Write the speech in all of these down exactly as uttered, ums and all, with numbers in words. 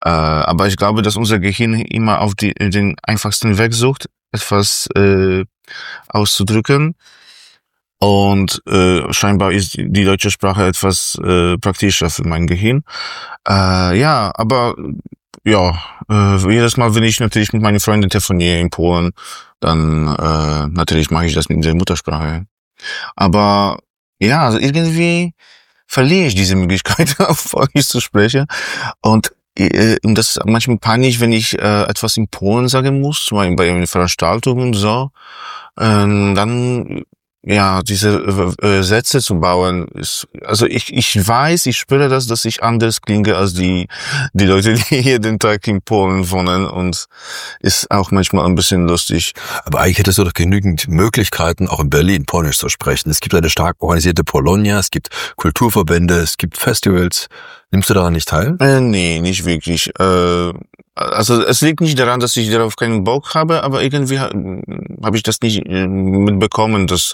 Äh, aber ich glaube, dass unser Gehirn immer auf die, den einfachsten Weg sucht, etwas äh, auszudrücken. Und äh, scheinbar ist die deutsche Sprache etwas äh, praktischer für mein Gehirn. Äh, ja, aber ja, äh, jedes Mal, wenn ich natürlich mit meinen Freunden telefoniere in Polen, dann äh, natürlich mache ich das mit der Muttersprache. Aber ja, also irgendwie verliere ich diese Möglichkeit, auf Polnisch zu sprechen. Und äh, und das ist manchmal peinlich, wenn ich äh, etwas in Polen sagen muss, zum Beispiel bei einer Veranstaltung und so. Ähm, dann ja, diese äh, Sätze zu bauen, ist, also ich ich weiß, ich spüre das, dass ich anders klinge als die die Leute, die jeden Tag in Polen wohnen, und ist auch manchmal ein bisschen lustig. Aber eigentlich hättest du doch genügend Möglichkeiten, auch in Berlin Polnisch zu sprechen. Es gibt eine stark organisierte Polonia, es gibt Kulturverbände, es gibt Festivals. Nimmst du daran nicht teil? Äh, nee, nicht wirklich. Äh, also es liegt nicht daran, dass ich darauf keinen Bock habe, aber irgendwie ha, habe ich das nicht äh, mitbekommen, dass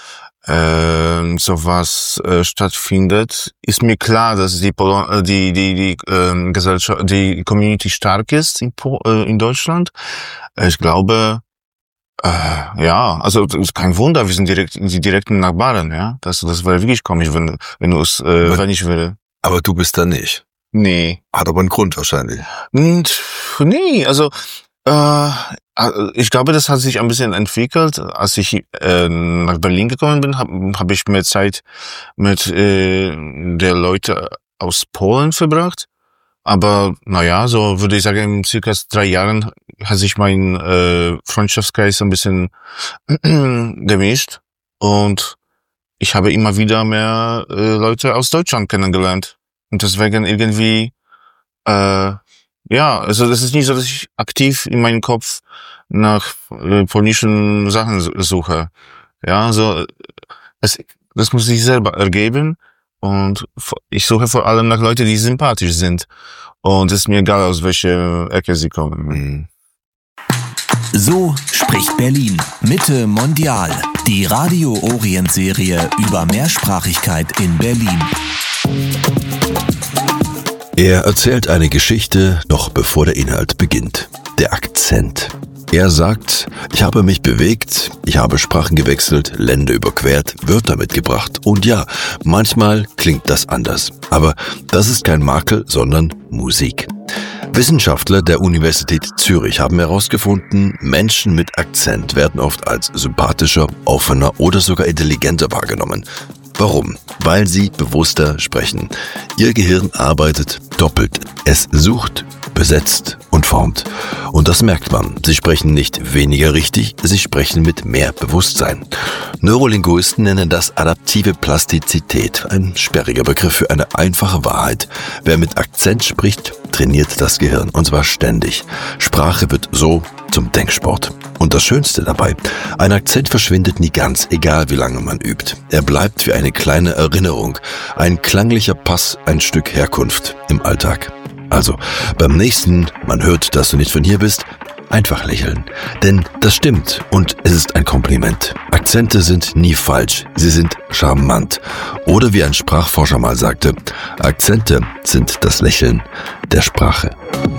äh, sowas äh, stattfindet. Ist mir klar, dass die Polo- die die die äh, Gesellschaft, die Community stark ist in, po- äh, in Deutschland. Ich glaube, äh, ja, also das ist kein Wunder, wir sind direkt die direkten Nachbarn, ja. Das das wäre wirklich komisch, wenn wenn du es äh, wenn ich würde. Aber du bist da nicht. Nee. Hat aber einen Grund wahrscheinlich. Und, nee, also äh, ich glaube, das hat sich ein bisschen entwickelt. Als ich äh, nach Berlin gekommen bin, habe hab ich mehr Zeit mit äh, der Leute aus Polen verbracht. Aber naja, so würde ich sagen, in circa drei Jahren hat sich mein äh, Freundschaftskreis ein bisschen gemischt. Und ich habe immer wieder mehr äh, Leute aus Deutschland kennengelernt. Und deswegen irgendwie, äh, ja, also das ist nicht so, dass ich aktiv in meinem Kopf nach äh, polnischen Sachen suche. Ja, so, es, das muss sich selber ergeben. Und ich suche vor allem nach Leuten, die sympathisch sind. Und es ist mir egal, aus welcher Ecke sie kommen. So spricht Berlin. Mitte Mondial. Die Radio-Orient-Serie über Mehrsprachigkeit in Berlin. Er erzählt eine Geschichte, noch bevor der Inhalt beginnt. Der Akzent. Er sagt, ich habe mich bewegt, ich habe Sprachen gewechselt, Länder überquert, Wörter mitgebracht. Und ja, manchmal klingt das anders. Aber das ist kein Makel, sondern Musik. Wissenschaftler der Universität Zürich haben herausgefunden, Menschen mit Akzent werden oft als sympathischer, offener oder sogar intelligenter wahrgenommen. Warum? Weil sie bewusster sprechen. Ihr Gehirn arbeitet doppelt. Es sucht, besetzt und formt. Und das merkt man. Sie sprechen nicht weniger richtig, sie sprechen mit mehr Bewusstsein. Neurolinguisten nennen das adaptive Plastizität, ein sperriger Begriff für eine einfache Wahrheit. Wer mit Akzent spricht, trainiert das Gehirn, und zwar ständig. Sprache wird so zum Denksport. Und das Schönste dabei, ein Akzent verschwindet nie ganz, egal wie lange man übt. Er bleibt wie eine kleine Erinnerung, ein klanglicher Pass, ein Stück Herkunft im Alltag. Also, beim nächsten, man hört, dass du nicht von hier bist, einfach lächeln. Denn das stimmt und es ist ein Kompliment. Akzente sind nie falsch, sie sind charmant. Oder wie ein Sprachforscher mal sagte, Akzente sind das Lächeln der Sprache.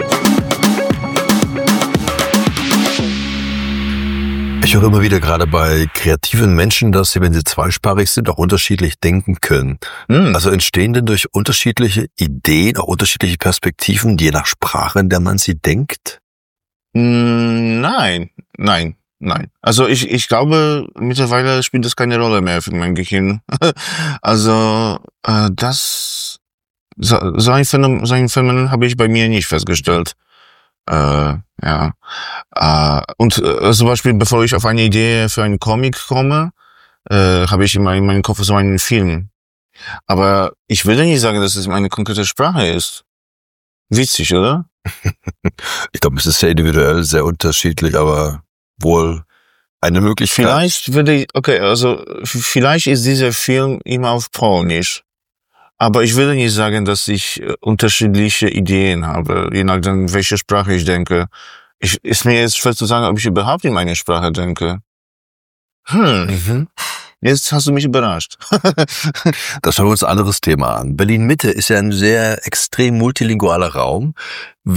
Ich höre immer wieder gerade bei kreativen Menschen, dass sie, wenn sie zweisprachig sind, auch unterschiedlich denken können. Hm. Also entstehen denn durch unterschiedliche Ideen auch unterschiedliche Perspektiven, je nach Sprache, in der man sie denkt? Nein, nein, nein. Also ich, ich glaube, mittlerweile spielt das keine Rolle mehr für mein Gehirn. Also äh, das, so, so ein Phänomen, so ein Phänomen habe ich bei mir nicht festgestellt. Äh, ja. Äh, und äh, zum Beispiel, bevor ich auf eine Idee für einen Comic komme, äh, habe ich immer in meinem Kopf so einen Film. Aber ich würde nicht sagen, dass es eine konkrete Sprache ist. Witzig, oder? Ich glaube, es ist sehr individuell, sehr unterschiedlich, aber wohl eine Möglichkeit. Vielleicht würde ich, okay, also vielleicht ist dieser Film immer auf Polnisch. Aber ich würde nicht sagen, dass ich äh, unterschiedliche Ideen habe, je nachdem, welche Sprache ich denke. Ich, ist mir jetzt schwer zu sagen, ob ich überhaupt in meine Sprache denke. Hm. Mhm. Jetzt hast du mich überrascht. Das schauen wir uns ein anderes Thema an. Berlin-Mitte ist ja ein sehr extrem multilingualer Raum.